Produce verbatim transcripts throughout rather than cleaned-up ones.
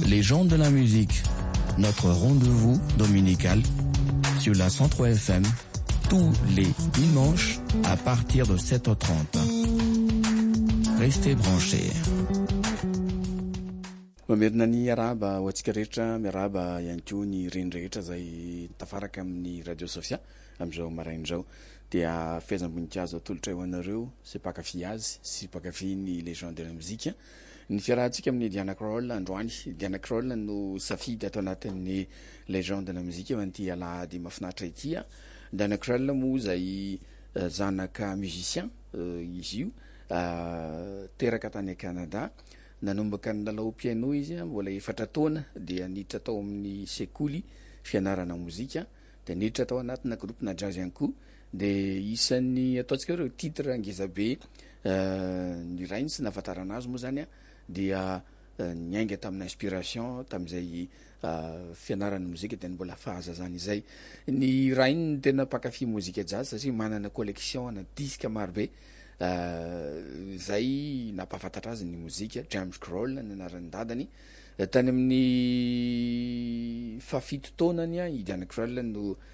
Les gens de la musique, notre rendez-vous dominical sur la cent trois F M tous les dimanches à partir de sept heures trente. Restez branchés. Mamerina ny araba ho antsika rehetra miaraba ihany koa ny renrehetra zay tafaraka amin'ny radio Sofia am'izao marain'izao dia fehezam-boninkazo atolotra eo anareo sy mpakafy azy sy mpakafy ny légende de la musique. Ny fiarahantsika amin'ny Diana Kroll androany Diana Kroll no safidy ato anatin'ny légende de la musique anty alahady mafinaritra ity. Diana Kroll moa zay uh, zanaka musicien uh, izy io uh, teraka tany Canada. Nanomboka ny lalao piano izy mbola efatra taona dia niditra tao amin'ny sekoly fianarana mozika dia niditra tao anatina groupe na jazz ihany koa dia isan'ny ataontsika hoe titre ngeza be uh, ny rainy sy nahafantarana azy moa zany a dia uh, niainga tamin'ny inspiration tamin'izay uh, fianarana mozika dia mbola fahazazana izay ny rainy tena mpakafy mozika jazz satria manana collection na disque marobe. Uh, zay napafantatra azy ny mozika James Kroll ny anaran'ny dadany tany amin'ny fafito taonany a i Diana Kroll no uh,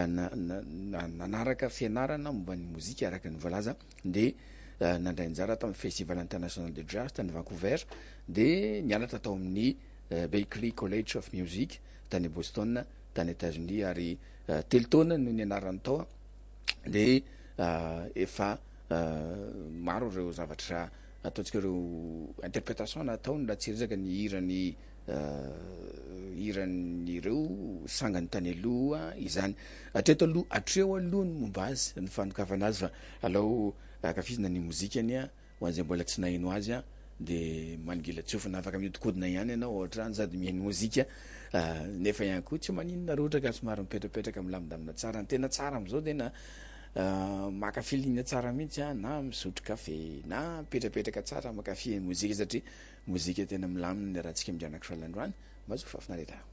nanaraka fianarana momba ny mozika araka ny voalaza de uh, nandray anjara tamin'ny festival international de jazz tany Vancouver de nianatra tao amin'ny uh, Berklee College of Music tany Boston tany États-Unis ary uh, telo taona no nianarany tao de uh, efa Uh, maro reo zavatra ataontsika reo interprétation nataony raha tsirezaka ny hirany uh, hiran'ireo sangany tany aloha izany atreto aloha atreo aloha ny momba azy ny fanokafana azy fa alao akafizina ny mozikany a ho an'izay mbola tsy nahino azy a de maningila tsofina afaka miodikodina ihany ianao ohatra any sady mihaino mozika uh, nefa ihany koa tsy maninona roatra ka somary mipetrapetraka milamindamina tsara ny tena tsara am'izao tena Uh, makafilina tsara mihitsy a na misotro kafe na petrapetraka tsara makafy mozika satria mozika tena milamina raha tsika midiana Kroll androany mazofa finareta.